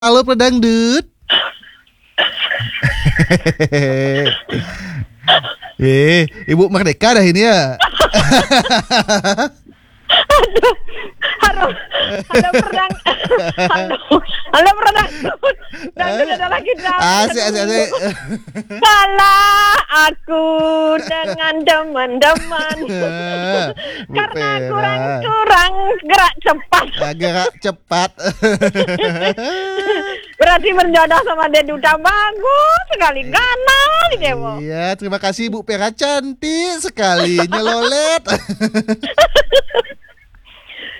Halo pedangdut. Ibu Merdeka dah ini ya. Halo, halo perdang, halo perdang, dangdut adalah kita. Asik. Kalah aku dengan teman-teman karena kurang gerak cepat. Gerak cepat. Berarti berjodoh sama Deduta bagus sekali, ganas demo. Iya, terima kasih Bu Pera, cantik sekali nyelolet.